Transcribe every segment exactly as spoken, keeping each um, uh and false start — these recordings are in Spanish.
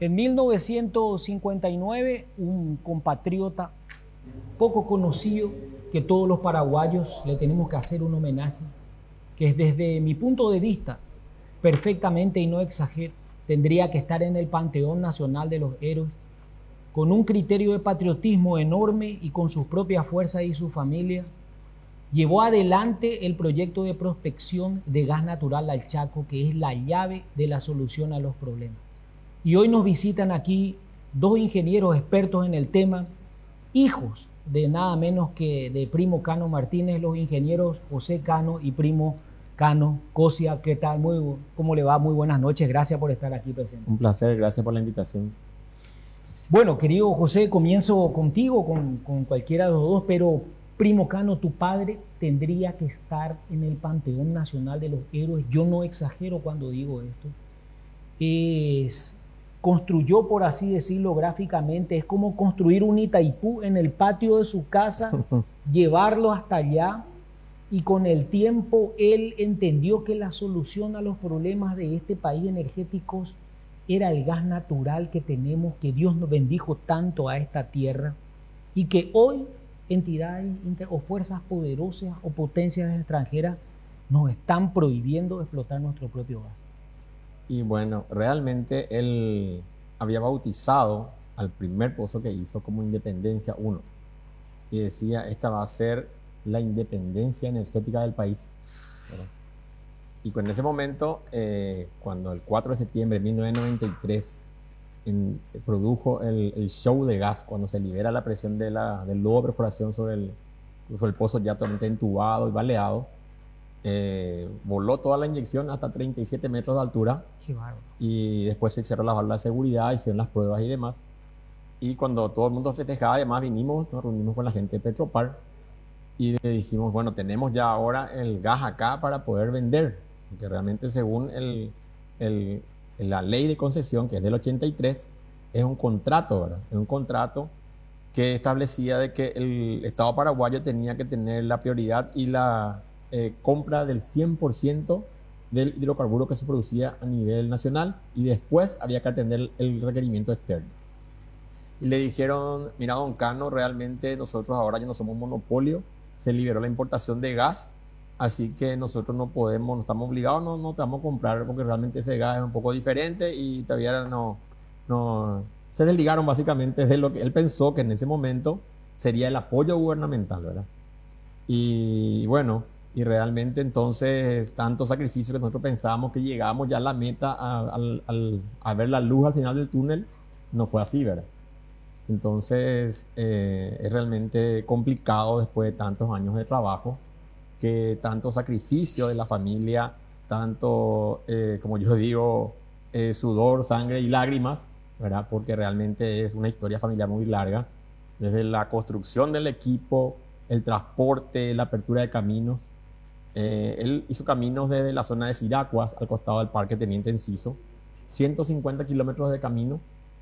En mil novecientos cincuenta y nueve, un compatriota poco conocido, que todos los paraguayos le tenemos que hacer un homenaje, que es desde mi punto de vista, perfectamente y no exagero, tendría que estar en el Panteón Nacional de los Héroes, con un criterio de patriotismo enorme y con sus propias fuerzas y su familia, llevó adelante el proyecto de prospección de gas natural al Chaco, que es la llave de la solución a los problemas. Y hoy nos visitan aquí dos ingenieros expertos en el tema, hijos de nada menos que de Primo Cano Martínez, los ingenieros José Cano y Primo Cano Cosia. ¿Qué tal? Muy, ¿Cómo le va? Muy buenas noches. Gracias por estar aquí presente. Un placer, gracias por la invitación. Bueno, querido José, comienzo contigo, con, con cualquiera de los dos, pero Primo Cano, tu padre tendría que estar en el Panteón Nacional de los Héroes. Yo no exagero cuando digo esto. Es... construyó, por así decirlo gráficamente, es como construir un Itaipú en el patio de su casa, llevarlo hasta allá, y con el tiempo él entendió que la solución a los problemas de este país energéticos era el gas natural que tenemos, que Dios nos bendijo tanto a esta tierra, y que hoy entidades o fuerzas poderosas o potencias extranjeras nos están prohibiendo explotar nuestro propio gas. Y bueno, realmente él había bautizado al primer pozo que hizo como Independencia uno. Y decía, esta va a ser la independencia energética del país, ¿verdad? Y con ese momento, eh, cuando el cuatro de septiembre de mil novecientos noventa y tres en, produjo el, el show de gas, cuando se libera la presión de la, del lodo de perforación sobre el, sobre el pozo ya totalmente entubado y baleado, Eh, voló toda la inyección hasta treinta y siete metros de altura. Qué bárbaro. Y después se hicieron las válvulas de seguridad, hicieron las pruebas y demás. Y cuando todo el mundo festejaba, además vinimos, nos reunimos con la gente de Petropar y le dijimos, bueno, tenemos ya ahora el gas acá para poder vender, porque realmente según el, el, la ley de concesión, que es del ochenta y tres, es un contrato, ¿verdad? Es un contrato que establecía de que el Estado paraguayo tenía que tener la prioridad y la Eh, compra del cien por ciento del hidrocarburo que se producía a nivel nacional, y después había que atender el requerimiento externo. Y le dijeron, mira, don Cano, realmente nosotros ahora ya no somos monopolio, se liberó la importación de gas, así que nosotros no podemos, no estamos obligados, no, no te vamos a comprar porque realmente ese gas es un poco diferente, y todavía no, no se desligaron básicamente de lo que él pensó que en ese momento sería el apoyo gubernamental, ¿verdad? Y bueno, y realmente entonces tanto sacrificio que nosotros pensábamos que llegábamos ya a la meta, a, a, a ver la luz al final del túnel, no fue así, ¿verdad? Entonces eh, es realmente complicado después de tantos años de trabajo, que tanto sacrificio de la familia, tanto, eh, como yo digo, eh, sudor, sangre y lágrimas, ¿verdad? Porque realmente es una historia familiar muy larga, desde la construcción del equipo, el transporte, la apertura de caminos. Eh, él hizo caminos desde la zona de Siracuas al costado del Parque Teniente Enciso, ciento cincuenta kilómetros de camino,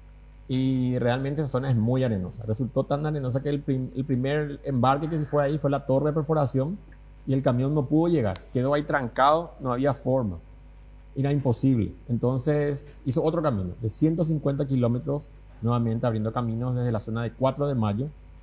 y realmente esa zona es muy arenosa. Resultó tan arenosa que el, prim, el primer embarque que se fue ahí fue la torre de perforación, y el camión no pudo llegar, quedó ahí trancado, no había forma, era imposible. Entonces hizo otro camino de ciento cincuenta kilómetros, nuevamente abriendo caminos desde la zona de cuatro de mayo,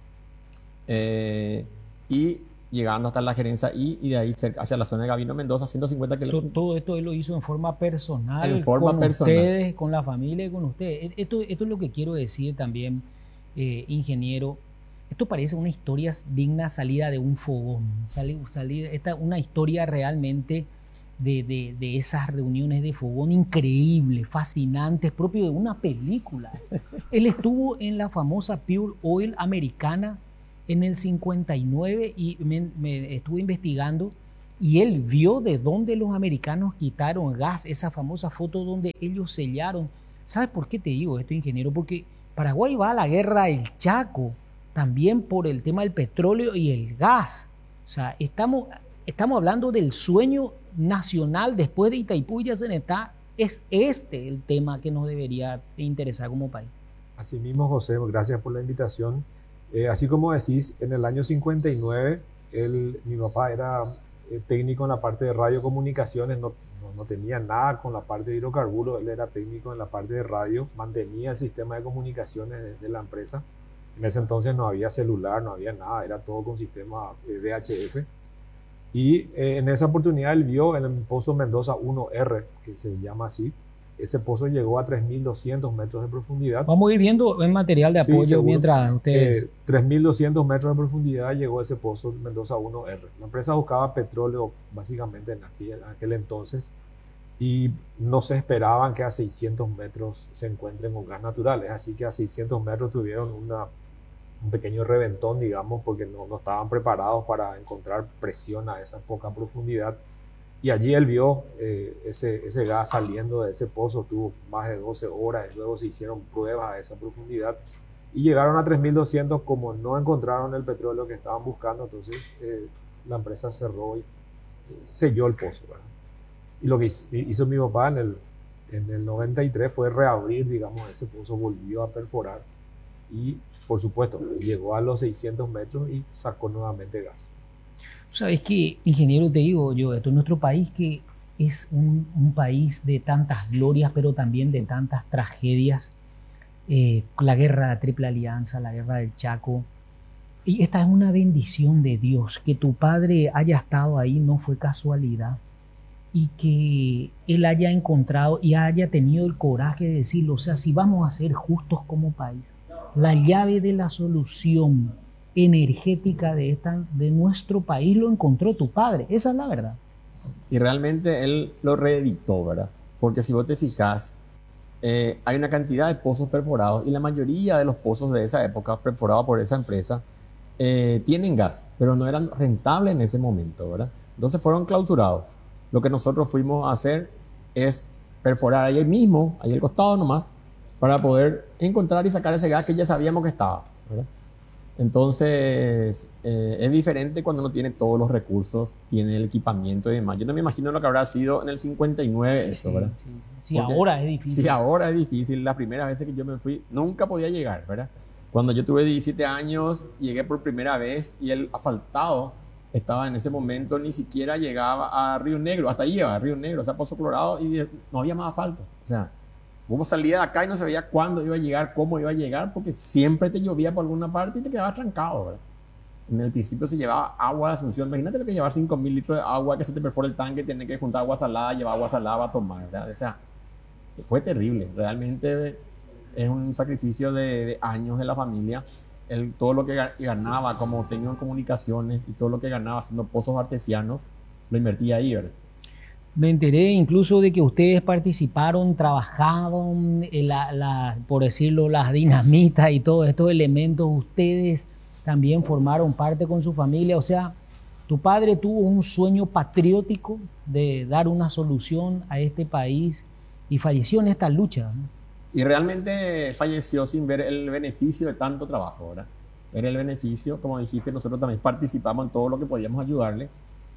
eh, y llegando hasta la gerencia I, y de ahí cerca, hacia la zona de Gabino Mendoza, ciento cincuenta kilómetros. Todo esto él lo hizo en forma personal, en forma con personal. ustedes, con la familia y con ustedes. Esto, esto es lo que quiero decir también, eh, ingeniero. Esto parece una historia digna salida de un fogón, sali, salida, esta, una historia realmente de, de, de esas reuniones de fogón increíbles, fascinantes, propio de una película. Él estuvo en la famosa Pure Oil americana en el cincuenta y nueve, y me, me estuve investigando, y él vio de dónde los americanos quitaron gas, esa famosa foto donde ellos sellaron. ¿Sabes por qué te digo esto, ingeniero? Porque Paraguay va a la guerra del Chaco también por el tema del petróleo y el gas. O sea, estamos, estamos hablando del sueño nacional después de Itaipú y Yacenetá. Es este el tema que nos debería interesar como país. Así mismo, José, gracias por la invitación. Eh, así como decís, en el año cincuenta y nueve, él, mi papá era eh, técnico en la parte de radiocomunicaciones, no, no, no tenía nada con la parte de hidrocarburos, él era técnico en la parte de radio, mantenía el sistema de comunicaciones de, de la empresa. En ese entonces no había celular, no había nada, era todo con sistema V H F. Y eh, en esa oportunidad él vio en el pozo Mendoza uno R, que se llama así. Ese pozo llegó a tres mil doscientos metros de profundidad. Vamos a ir viendo el material de apoyo, sí, mientras ustedes... Eh, tres mil doscientos metros de profundidad llegó ese pozo Mendoza uno R. La empresa buscaba petróleo básicamente en aquel, en aquel entonces y no se esperaban que a seiscientos metros se encuentren con gas naturales. Así que a seiscientos metros tuvieron una, un pequeño reventón, digamos, porque no, no estaban preparados para encontrar presión a esa poca profundidad. Y allí él vio eh, ese, ese gas saliendo de ese pozo, tuvo más de doce horas, y luego se hicieron pruebas a esa profundidad y llegaron a tres mil doscientos. Como no encontraron el petróleo que estaban buscando, entonces eh, la empresa cerró y eh, selló el pozo, ¿verdad? Y lo que hizo mi papá en el, en el noventa y tres fue reabrir, digamos, ese pozo, volvió a perforar y, por supuesto, llegó a los seiscientos metros y sacó nuevamente gas. Sabes que, ingeniero, te digo yo, esto es nuestro país, que es un, un país de tantas glorias, pero también de tantas tragedias. Eh, la guerra de la Triple Alianza, la guerra del Chaco. Y esta es una bendición de Dios. Que tu padre haya estado ahí no fue casualidad. Y que él haya encontrado y haya tenido el coraje de decirlo. O sea, si vamos a ser justos como país, la llave de la solución energética de, esta, de nuestro país lo encontró tu padre. Esa es la verdad. Y realmente él lo reeditó, ¿verdad? Porque si vos te fijas, eh, hay una cantidad de pozos perforados y la mayoría de los pozos de esa época perforados por esa empresa eh, tienen gas, pero no eran rentables en ese momento, ¿verdad? Entonces fueron clausurados. Lo que nosotros fuimos a hacer es perforar ahí mismo, ahí al costado nomás, para poder encontrar y sacar ese gas que ya sabíamos que estaba, ¿verdad? Entonces, eh, es diferente cuando no tiene todos los recursos, tiene el equipamiento y demás. Yo no me imagino lo que habrá sido en el cincuenta y nueve eso, ¿verdad? Sí, sí. Sí, ahora es difícil. Sí, ahora es difícil. Las primeras veces que yo me fui, nunca podía llegar, ¿verdad? Cuando yo tuve diecisiete años, llegué por primera vez y el asfaltado estaba en ese momento, ni siquiera llegaba a Río Negro, hasta ahí llegaba a Río Negro, o sea, Pozo Colorado, y no había más asfalto. O sea, vos salías de acá y no sabía cuándo iba a llegar, cómo iba a llegar, porque siempre te llovía por alguna parte y te quedabas trancado, ¿verdad? En el principio se llevaba agua de Asunción. Imagínate lo que llevar cinco mil litros de agua, que se te perfora el tanque, tienes que juntar agua salada, llevar agua salada para tomar, ¿verdad? O sea, fue terrible. Realmente es un sacrificio de, de años de la familia. El, todo lo que ganaba como técnico en comunicaciones y todo lo que ganaba haciendo pozos artesianos, lo invertía ahí, ¿verdad? Me enteré incluso de que ustedes participaron, trabajaban, en la, la, por decirlo, las dinamitas y todos estos elementos. Ustedes también formaron parte con su familia. O sea, tu padre tuvo un sueño patriótico de dar una solución a este país y falleció en esta lucha, ¿no? Y realmente falleció sin ver el beneficio de tanto trabajo, ¿verdad? Ver el beneficio, como dijiste, nosotros también participamos en todo lo que podíamos ayudarle.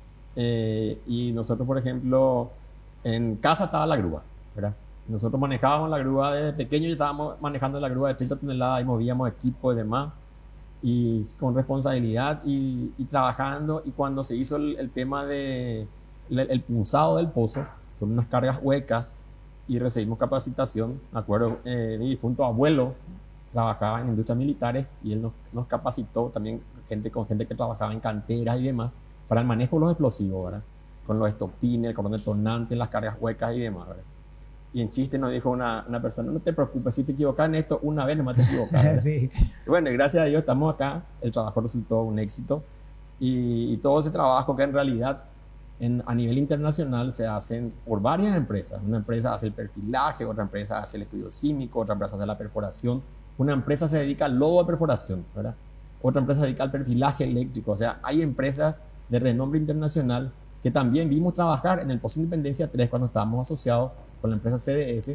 Eh, y nosotros, por ejemplo, en casa estaba la grúa, ¿verdad? Nosotros manejábamos la grúa desde pequeño, y estábamos manejando la grúa de treinta toneladas y movíamos equipo y demás, y con responsabilidad y, y trabajando. Y cuando se hizo el, el tema de el, el punzado del pozo, son unas cargas huecas, y recibimos capacitación. Me acuerdo, eh, mi difunto abuelo trabajaba en industrias militares y él nos, nos capacitó también gente, con gente que trabajaba en canteras y demás, para el manejo de los explosivos, ¿verdad? Con los estopines, el cordón detonante, las cargas huecas y demás, ¿verdad? Y en chiste nos dijo una, una persona: no te preocupes, si te equivocas en esto, una vez nomás te equivocas. Sí. Y bueno, gracias a Dios estamos acá, el trabajo resultó un éxito, y, y todo ese trabajo que en realidad en, a nivel internacional se hacen por varias empresas. Una empresa hace el perfilaje, otra empresa hace el estudio sísmico, otra empresa hace la perforación, una empresa se dedica al lodo de perforación, ¿verdad? Otra empresa se dedica al perfilaje eléctrico. O sea, hay empresas de renombre internacional que también vimos trabajar en el Pozo Independencia tres cuando estábamos asociados con la empresa C D S,